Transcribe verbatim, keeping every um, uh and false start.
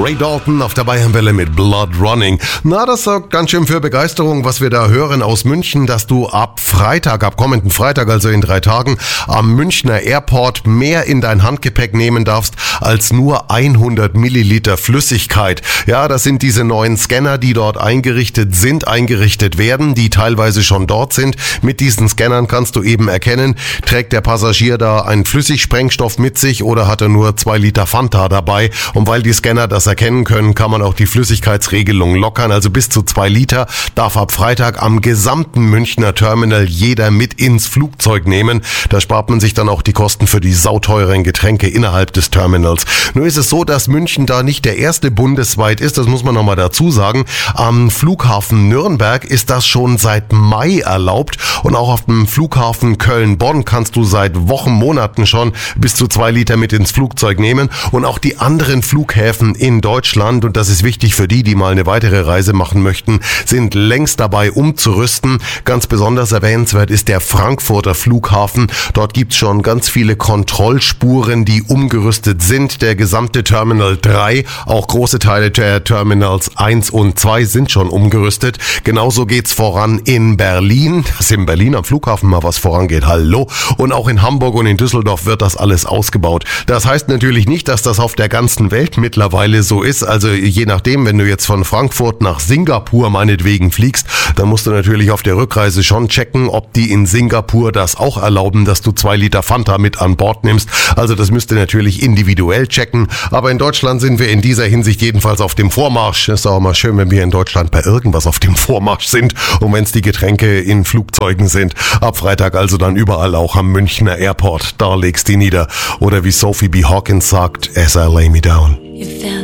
Ray Dalton auf der Bayernwelle mit Blood Running. Na, das sorgt ganz schön für Begeisterung, was wir da hören aus München, dass du ab Freitag, ab kommenden Freitag, also in drei Tagen, am Münchner Airport mehr in dein Handgepäck nehmen darfst als nur hundert Milliliter Flüssigkeit. Ja, das sind diese neuen Scanner, die dort eingerichtet sind, eingerichtet werden, die teilweise schon dort sind. Mit diesen Scannern kannst du eben erkennen, trägt der Passagier da einen Flüssigsprengstoff mit sich oder hat er nur zwei Liter Fanta dabei. Und weil die Scanner das erkennen können, kann man auch die Flüssigkeitsregelung lockern. Also bis zu zwei Liter darf ab Freitag am gesamten Münchner Terminal jeder mit ins Flugzeug nehmen. Da spart man sich dann auch die Kosten für die sauteuren Getränke innerhalb des Terminals. Nur ist es so, dass München da nicht der erste bundesweit ist, das muss man nochmal dazu sagen. Am Flughafen Nürnberg ist das schon seit Mai erlaubt und auch auf dem Flughafen Köln-Bonn kannst du seit Wochen, Monaten schon bis zu zwei Liter mit ins Flugzeug nehmen und auch die anderen Flughäfen in Deutschland, und das ist wichtig für die, die mal eine weitere Reise machen möchten, sind längst dabei umzurüsten. Ganz besonders erwähnenswert ist der Frankfurter Flughafen. Dort gibt's schon ganz viele Kontrollspuren, die umgerüstet sind. Der gesamte Terminal drei, auch große Teile der Terminals eins und zwei sind schon umgerüstet. Genauso geht's voran in Berlin, dass in Berlin am Flughafen mal was vorangeht. Hallo. Und auch in Hamburg und in Düsseldorf wird das alles ausgebaut. Das heißt natürlich nicht, dass das auf der ganzen Welt mittlerweile so ist. Also je nachdem, wenn du jetzt von Frankfurt nach Singapur meinetwegen fliegst, dann musst du natürlich auf der Rückreise schon checken, ob die in Singapur das auch erlauben, dass du zwei Liter Fanta mit an Bord nimmst. Also das müsst ihr natürlich individuell checken. Aber in Deutschland sind wir in dieser Hinsicht jedenfalls auf dem Vormarsch. Ist auch mal schön, wenn wir in Deutschland bei irgendwas auf dem Vormarsch sind. Und wenn es die Getränke in Flugzeugen sind. Ab Freitag also dann überall auch am Münchner Airport. Da legst du nieder. Oder wie Sophie B. Hawkins sagt, as I lay me down.